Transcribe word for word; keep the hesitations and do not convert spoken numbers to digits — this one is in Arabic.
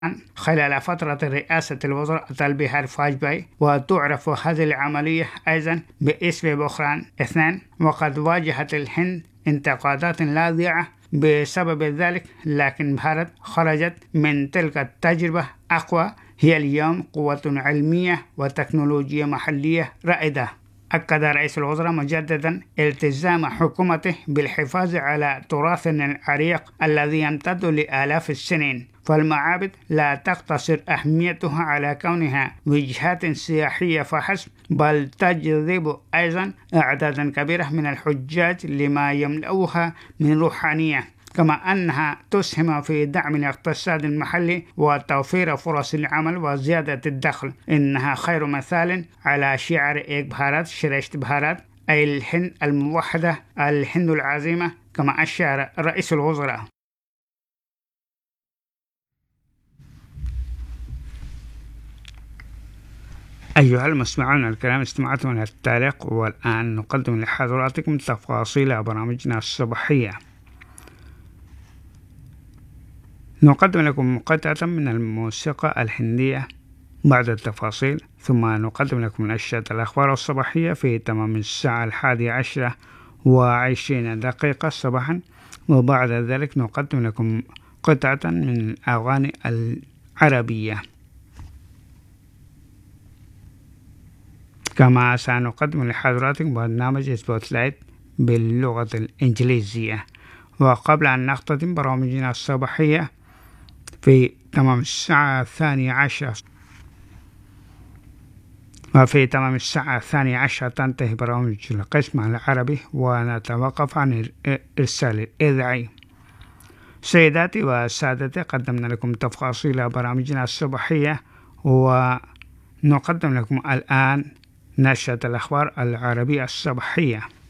خلال فترة رئاسة الوزراء البيهار فاجباي، وتعرف هذه العملية أيضا باسم بحران اثنين، وقد واجهت الهند انتقادات لاذعة بسبب ذلك، لكن بھارت خرجت من تلك التجربة أقوى. هي اليوم قوة علمية وتكنولوجيا محلية رائدة. أكد رئيس الوزراء مجددا التزام حكومته بالحفاظ على تراثنا العريق الذي يمتد لآلاف السنين، فالمعابد لا تقتصر أهميتها على كونها وجهات سياحية فحسب، بل تجذب أيضا أعدادا كبيرة من الحجاج لما يملؤها من روحانية، كما أنها تسهم في دعم الاقتصاد المحلي وتوفير فرص العمل وزيادة الدخل. إنها خير مثال على شعار إيك بھارت شريشت بھارت، أي الهند الموحدة، الهند العظيمة، كما أشار رئيس الوزراء. أيها المستمعون الكرام، استمعتم إلى التعليق، والآن نقدم لحضراتكم تفاصيل برامجنا الصباحية. نقدم لكم قطعة من الموسيقى الهندية بعد التفاصيل، ثم نقدم لكم نشرة الأخبار الصباحية في تمام الساعة الحادية عشرة وعشرين دقيقة صباحا، وبعد ذلك نقدم لكم قطعة من الأغاني العربية، كما سنقدم لحضراتكم برنامج سبوتلايت باللغة الإنجليزية. وقبل أن نختتم برامجنا الصباحية في تمام الساعة الثانية عشرة وفي تمام الساعة الثانية عشرة تنتهي برامج القسم العربي، ونتوقف عن الإرسال الإذاعي. سيداتي وسادتي، قدمنا لكم تفاصيل برامجنا الصباحية، ونقدم لكم الآن نشرة الأخبار العربية الصباحية.